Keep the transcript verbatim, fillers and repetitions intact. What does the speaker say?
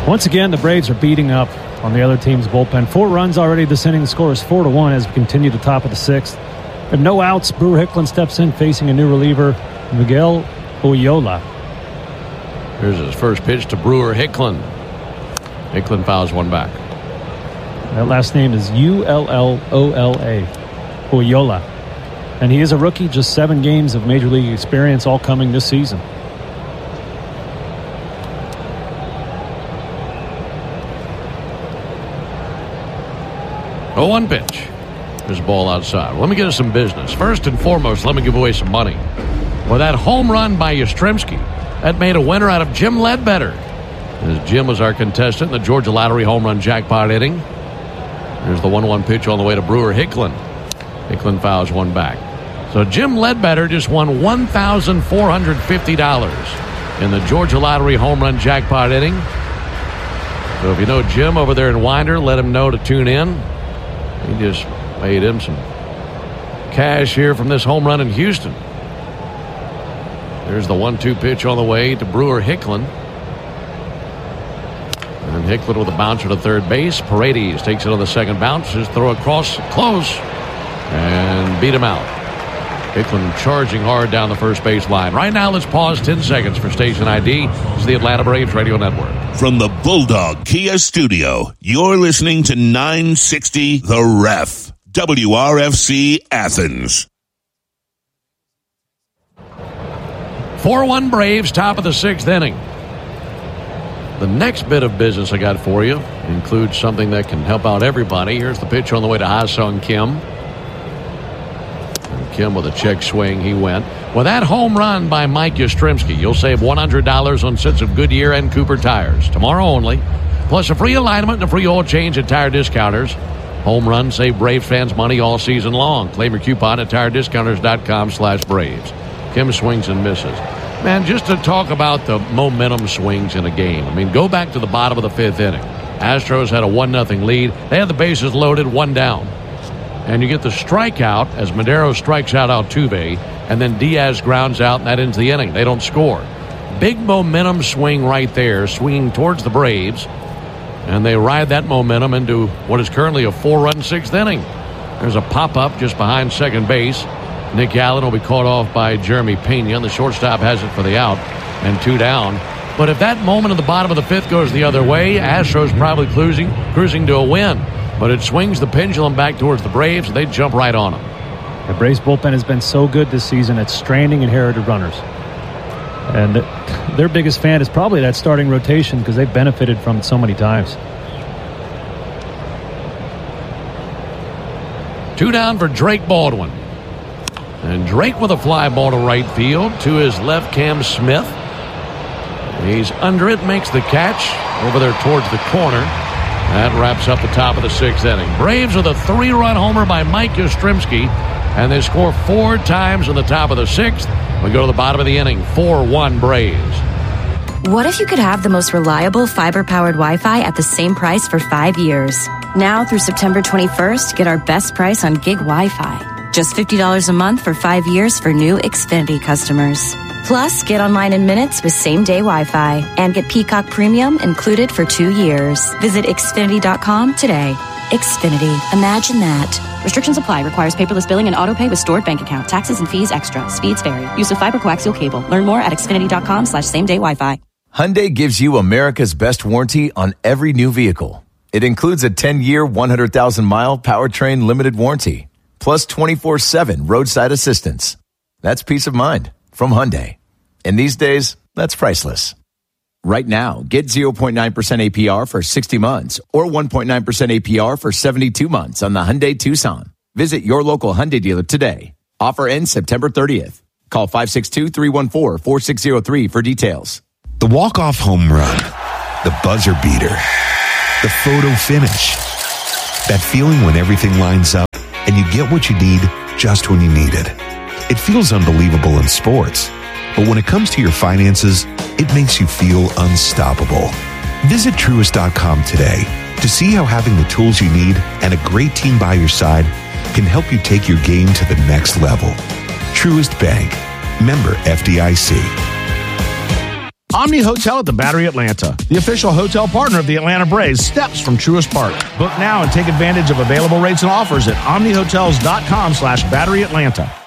Once again, the Braves are beating up on the other team's bullpen. Four runs already this inning. The score is four to one as we continue the top of the sixth. With no outs, Brewer Hicklin steps in facing a new reliever, Miguel Oyola. Here's his first pitch to Brewer Hicklin. Hicklin fouls one back. That last name is U L L O L A, Oyola. And he is a rookie, just seven games of Major League experience, all coming this season. oh one pitch. There's a ball outside. Let me get us some business. First and foremost, let me give away some money. Well, that home run by Yastrzemski, that made a winner out of Jim Ledbetter. As Jim was our contestant in the Georgia Lottery home run jackpot inning. There's the one one pitch on the way to Brewer Hicklin. Hicklin fouls one back. So Jim Ledbetter just won one thousand four hundred fifty dollars in the Georgia Lottery home run jackpot inning. So if you know Jim over there in Winder, let him know to tune in. He just made him some cash here from this home run in Houston. There's the one two pitch on the way to Brewer Hicklin. And Hicklin with a bouncer to third base. Paredes takes it on the second bounce. Just throw across close and beat him out. Hicklin charging hard down the first base line. Right now, let's pause ten seconds for station I D. This is the Atlanta Braves Radio Network. From the Bulldog Kia Studio, you're listening to nine sixty The Ref, W R F C Athens. four one Braves, top of the sixth inning. The next bit of business I got for you includes something that can help out everybody. Here's the pitch on the way to Ha-Sung Kim. And Kim with a check swing, he went. Well, that home run by Mike Yastrzemski, you'll save one hundred dollars on sets of Goodyear and Cooper tires. Tomorrow only. Plus a free alignment and a free oil change at Tire Discounters. Home run save Braves fans money all season long. Claim your coupon at tire discounters dot com slash Braves. Kim swings and misses. Man, just to talk about the momentum swings in a game. I mean, go back to the bottom of the fifth inning. Astros had a one nothing lead. They had the bases loaded, one down. And you get the strikeout as Madero strikes out Altuve, and then Diaz grounds out, and that ends the inning. They don't score. Big momentum swing right there, swinging towards the Braves. And they ride that momentum into what is currently a four-run sixth inning. There's a pop-up just behind second base. Nick Allen will be caught off by Jeremy Pena. The shortstop has it for the out and two down. But if that moment at the bottom of the fifth goes the other way, Astros probably cruising, cruising to a win. But it swings the pendulum back towards the Braves, and they jump right on them. The Braves bullpen has been so good this season at stranding inherited runners. And their biggest fan is probably that starting rotation because they've benefited from it so many times. Two down for Drake Baldwin. And Drake with a fly ball to right field to his left, Cam Smith. He's under it, makes the catch over there towards the corner. That wraps up the top of the sixth inning. Braves with a three-run homer by Mike Yastrzemski, and they score four times in the top of the sixth. We go to the bottom of the inning, four one Braves. What if you could have the most reliable fiber-powered Wi-Fi at the same price for five years? Now through September twenty-first, get our best price on gig Wi-Fi. Just fifty dollars a month for five years for new Xfinity customers. Plus, get online in minutes with same-day Wi-Fi and get Peacock Premium included for two years. Visit Xfinity dot com today. Xfinity. Imagine that. Restrictions apply. Requires paperless billing and autopay with stored bank account. Taxes and fees extra. Speeds vary. Use of fiber coaxial cable. Learn more at Xfinity dot com slash same-day Wi-Fi. Hyundai gives you America's best warranty on every new vehicle. It includes a ten-year, one hundred thousand mile powertrain limited warranty. Plus twenty-four seven roadside assistance. That's peace of mind from Hyundai. And these days, that's priceless. Right now, get zero point nine percent A P R for sixty months or one point nine percent A P R for seventy-two months on the Hyundai Tucson. Visit your local Hyundai dealer today. Offer ends September thirtieth. Call five six two, three one four, four six zero three for details. The walk-off home run, the buzzer beater, the photo finish. That feeling when everything lines up and you get what you need just when you need it. It feels unbelievable in sports, but when it comes to your finances, it makes you feel unstoppable. Visit Truist dot com today to see how having the tools you need and a great team by your side can help you take your game to the next level. Truist Bank. Member F D I C. Omni Hotel at the Battery Atlanta, the official hotel partner of the Atlanta Braves, steps from Truist Park. Book now and take advantage of available rates and offers at omnihotels.com slash Battery Atlanta.